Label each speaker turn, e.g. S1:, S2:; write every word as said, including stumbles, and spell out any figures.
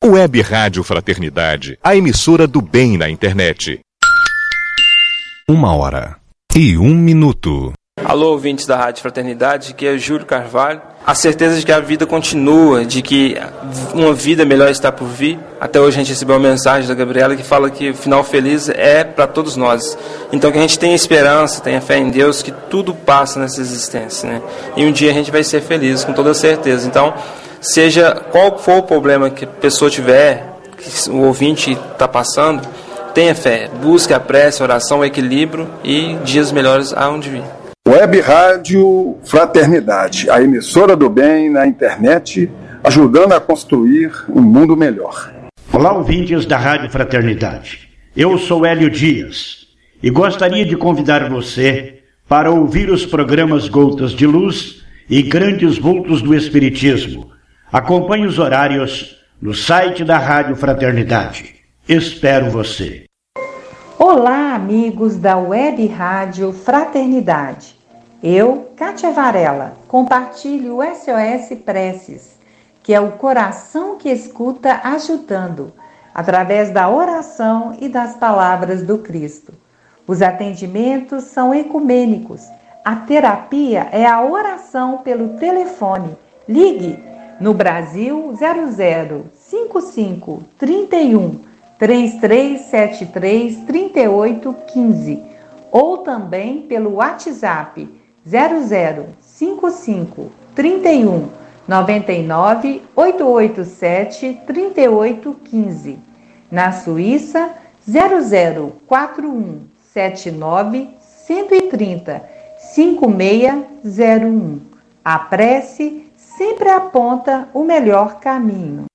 S1: Web Rádio Fraternidade, a emissora do bem na internet. Uma hora e um minuto.
S2: Alô, ouvintes da Rádio Fraternidade, aqui é Júlio Carvalho. A certeza de que a vida continua, de que uma vida melhor está por vir. Até hoje a gente recebeu uma mensagem da Gabriela que fala que o final feliz é para todos nós. Então que a gente tenha esperança, tenha fé em Deus, que tudo passa nessa existência, né? E um dia a gente vai ser feliz, com toda certeza. Então, seja qual for o problema que a pessoa tiver, que o ouvinte está passando, tenha fé, busque a prece, a oração, o equilíbrio e dias melhores há onde vir.
S3: Web Rádio Fraternidade, a emissora do bem na internet, ajudando a construir um mundo melhor.
S4: Olá, ouvintes da Rádio Fraternidade. Eu sou Hélio Dias e gostaria de convidar você para ouvir os programas Gotas de Luz e Grandes Vultos do Espiritismo. Acompanhe os horários no site da Rádio Fraternidade. Espero você.
S5: Olá, amigos da Web Rádio Fraternidade. Eu, Kátia Varela, compartilho o S O S Preces, que é o coração que escuta ajudando, através da oração e das palavras do Cristo. Os atendimentos são ecumênicos. A terapia é a oração pelo telefone. Ligue no Brasil zero zero cinco cinco três um três três sete três três oito um cinco ou também pelo WhatsApp zero zero cinco cinco três um nove nove oito oito sete três oito um cinco. Na Suíça, zero zero quatro um sete nove um três zero cinco seis zero um. A prece sempre aponta o melhor caminho.